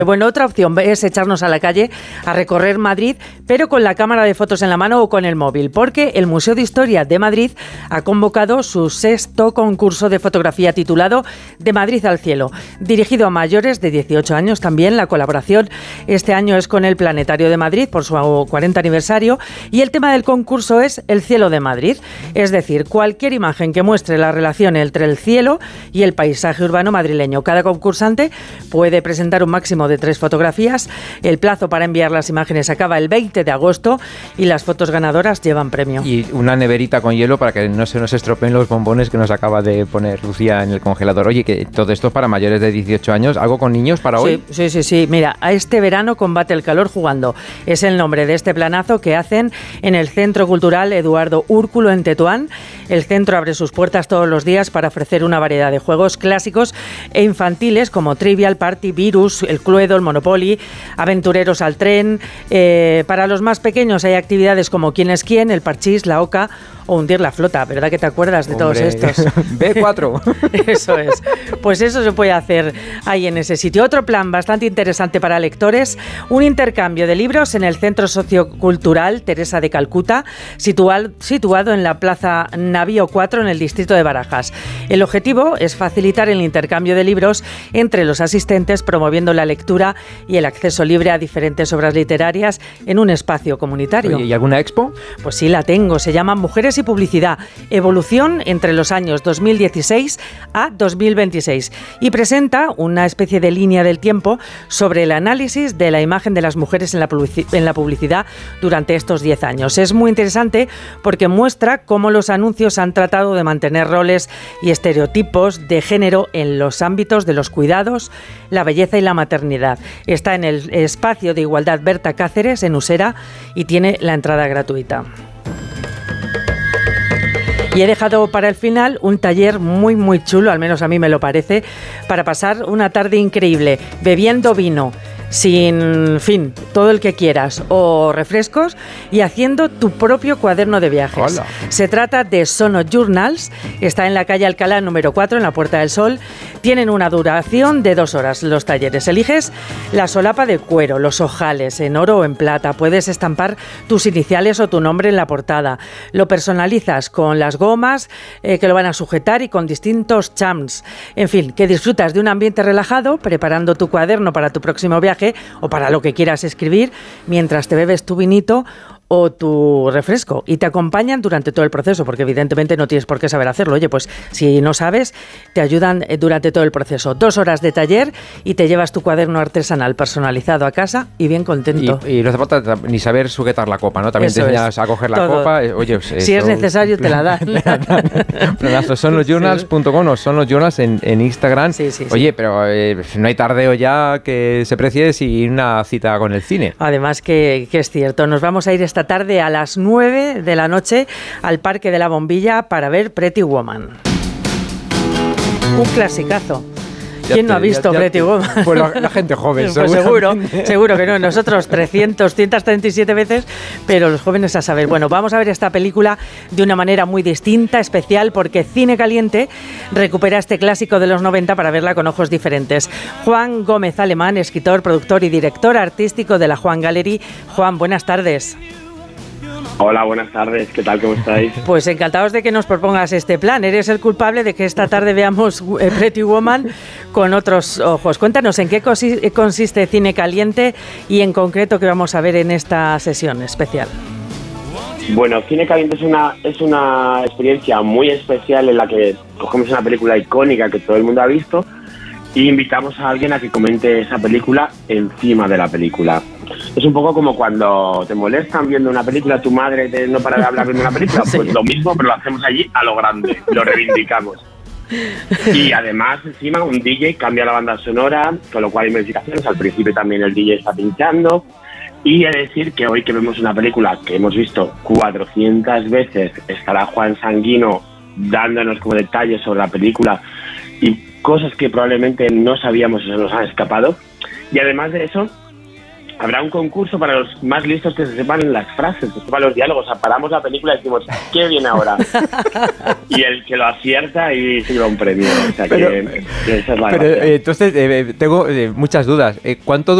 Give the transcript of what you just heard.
Bueno, otra opción es echarnos a la calle a recorrer Madrid, pero con la cámara de fotos en la mano o con el móvil, porque el Museo de Historia de Madrid ha convocado su 6º concurso de fotografía titulado De Madrid al Cielo, dirigido a mayores de 18 años también. La colaboración este año es con el Planetario de Madrid por su 40 aniversario y el tema del concurso es el cielo de Madrid, es decir, cualquier imagen que muestre la relación entre el cielo y el paisaje urbano madrileño. Cada concursante puede presentar un máximo de 3 fotografías. El plazo para enviar las imágenes acaba el 20 de agosto y las fotos ganadoras llevan premio. Y una neverita con hielo para que no se nos estropeen los bombones que nos acaba de poner Lucía en el congelador. Oye, que todo esto es para mayores de 18 años. ¿Algo con niños para hoy? Sí. Mira, a este verano combate el calor jugando. Es el nombre de este planazo que hacen en el Centro Cultural Eduardo Úrculo en Tetuán. El centro abre sus puertas todos los días para ofrecer una variedad de juegos clásicos e infantiles como Trivial, Party, Virus, el Cluedo, el Monopoly, Aventureros al tren. Para los más pequeños hay actividades como Quién es quién, el Parchís, la Oca o Hundir la flota. ¿Verdad que te acuerdas de todos estos? B4. Eso es. Pues eso se puede hacer ahí en ese sitio. Otro plan bastante interesante para lectores, un intercambio de libros en el Centro Sociocultural Teresa de Calcuta, situado en la Plaza Navío 4 en el distrito de Barajas. El objetivo es facilitar el intercambio de libros entre los asistentes, promoviendo la lectura y el acceso libre a diferentes obras literarias en un espacio comunitario. Oye, ¿y alguna expo? Pues sí, la tengo. Se llama Mujeres y Publicidad, evolución entre los años 2016 a 2026 y presenta una especie de línea del tiempo sobre el análisis de la imagen de las mujeres en la publicidad durante estos 10 años. Es muy interesante porque muestra cómo los anuncios han tratado de mantener roles y estereotipos de género en los ámbitos de los cuidados, la belleza y la maternidad. Está en el espacio de Igualdad Berta Cáceres en Usera y tiene la entrada gratuita. Y he dejado para el final un taller muy chulo, al menos a mí me lo parece, para pasar una tarde increíble, bebiendo vino, sin fin, todo el que quieras, o refrescos, y haciendo tu propio cuaderno de viajes. Hola. Se trata de Sono Journals, está en la calle Alcalá número 4, en la Puerta del Sol. Tienen una duración de 2 horas los talleres. Eliges la solapa de cuero, los ojales, en oro o en plata. Puedes estampar tus iniciales o tu nombre en la portada. Lo personalizas con las gomas que lo van a sujetar y con distintos charms. En fin, que disfrutas de un ambiente relajado, preparando tu cuaderno para tu próximo viaje o para lo que quieras escribir, mientras te bebes tu vinito o tu refresco, y te acompañan durante todo el proceso, porque evidentemente no tienes por qué saber hacerlo. Oye, pues si no sabes, te ayudan durante todo el proceso. 2 horas de taller y te llevas tu cuaderno artesanal personalizado a casa y bien contento. Y no hace falta ni saber sujetar la copa, ¿no? También Eso te enseñas a coger la copa. Oye, si es necesario, te la dan. Son los journals.com o son los journals en Instagram. Sí. Oye, pero no hay tardeo ya que se precie sin una cita con el cine. Además que es cierto, nos vamos a ir esta tarde a las 9 de la noche al Parque de la Bombilla para ver Pretty Woman. Un clasicazo. ¿Quién no ha visto Pretty Woman? Pues la gente joven, pues seguro que no. Nosotros 137 veces, pero los jóvenes a saber. Bueno, vamos a ver esta película de una manera muy distinta, especial, porque Cine Caliente recupera este clásico de los 90 para verla con ojos diferentes. Juan Gómez Alemán, escritor, productor y director artístico de la Juan Gallery. Juan, buenas tardes. Hola, buenas tardes. ¿Qué tal? ¿Cómo estáis? Pues encantados de que nos propongas este plan. Eres el culpable de que esta tarde veamos Pretty Woman con otros ojos. Cuéntanos en qué consiste Cine Caliente y en concreto qué vamos a ver en esta sesión especial. Bueno, Cine Caliente es una experiencia muy especial en la que cogemos una película icónica que todo el mundo ha visto y invitamos a alguien a que comente esa película encima de la película. Es un poco como cuando te molestan viendo una película, tu madre no para de hablar viendo una película, sí. Pues lo mismo, pero lo hacemos allí a lo grande, lo reivindicamos. Y además, encima, un DJ cambia la banda sonora, con lo cual hay modificaciones. Al principio también el DJ está pinchando. Y he de decir que hoy que vemos una película que hemos visto 400 veces, estará Juan Sanguino dándonos como detalles sobre la película y cosas que probablemente no sabíamos o se nos han escapado. Y además de eso, habrá un concurso para los más listos que se sepan las frases, que sepan los diálogos. O sea, paramos la película y decimos, ¿qué viene ahora? Y el que lo acierta y se lleva un premio. O sea, que esa es la gracia. Entonces, tengo muchas dudas. ¿Cuánto